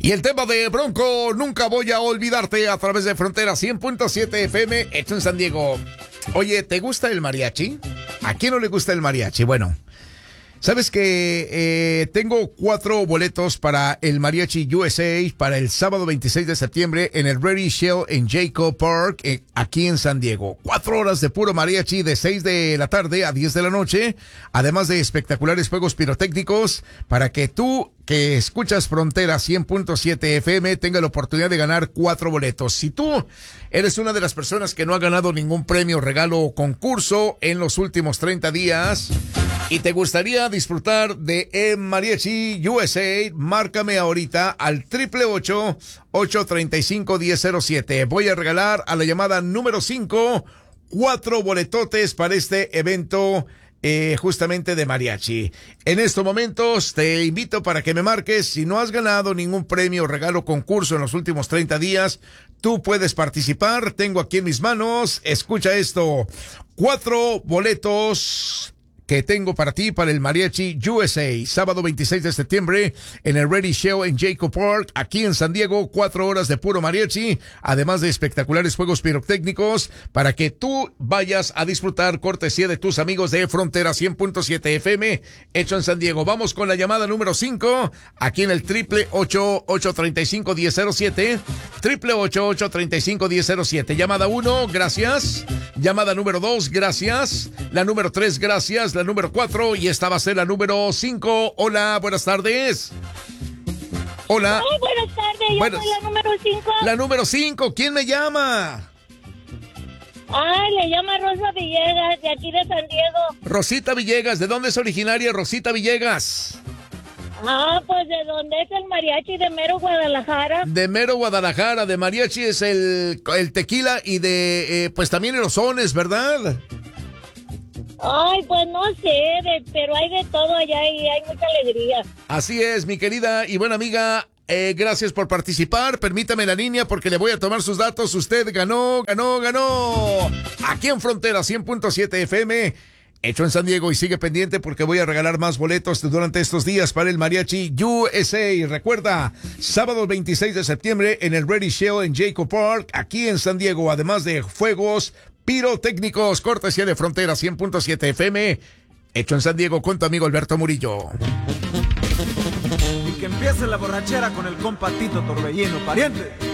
Y el tema de Bronco, Nunca Voy a Olvidarte, a través de Frontera 100.7 FM, hecho en San Diego. Oye, ¿te gusta el mariachi? ¿A quién no le gusta el mariachi? Bueno, sabes que tengo 4 boletos para el Mariachi USA para el sábado 26 de septiembre en el Ready Shell en Jacob Park, aquí en San Diego. 4 horas de puro mariachi de 6 de la tarde a 10 de la noche, además de espectaculares fuegos pirotécnicos para que tú, que escuchas Frontera 100.7 FM, tenga la oportunidad de ganar 4 boletos. Si tú eres una de las personas que no ha ganado ningún premio, regalo o concurso en los últimos 30 días y te gustaría disfrutar de Mariachi USA, márcame ahorita al 888-835-1007. Voy a regalar a la llamada número 5 4 boletotes para este evento justamente de mariachi. En estos momentos te invito para que me marques. Si no has ganado ningún premio, regalo, concurso en los últimos 30 días, tú puedes participar. Tengo aquí en mis manos, escucha esto, 4 boletos que tengo para ti para el Mariachi USA, sábado 26 de septiembre en el Ready Show en Jacob Park, aquí en San Diego. 4 horas de puro mariachi, además de espectaculares juegos pirotécnicos para que tú vayas a disfrutar, cortesía de tus amigos de Frontera 100.7 FM, hecho en San Diego. Vamos con la llamada número 5, aquí en el 888-835-1007, 888-835-1007. Llamada 1, gracias. Llamada número 2, gracias. La número 3, gracias. La número 4, y esta va a ser la número 5. Hola, buenas tardes. Hola. Ay, buenas tardes, yo soy la número 5. La número 5, ¿quién me llama? Ay, le llama Rosa Villegas, de aquí de San Diego. Rosita Villegas, ¿de dónde es originaria Rosita Villegas? Ah, pues de dónde es el mariachi, de mero Guadalajara. De mero Guadalajara, de mariachi es el tequila y de, pues también los sones, ¿verdad? Ay, pues no sé, pero hay de todo allá y hay mucha alegría. Así es, mi querida y buena amiga. Gracias por participar. Permítame la línea porque le voy a tomar sus datos. Usted ganó. Aquí en Frontera 100.7 FM, hecho en San Diego, y sigue pendiente porque voy a regalar más boletos durante estos días para el Mariachi USA. Y recuerda, sábado 26 de septiembre en el Ready Shell en Jacob Park, aquí en San Diego, además de fuegos pirotécnicos, cortesía de Frontera 100.7 FM, hecho en San Diego, con tu amigo Alberto Murillo. Y que empiece la borrachera con el compa Tito Torbellino, pariente.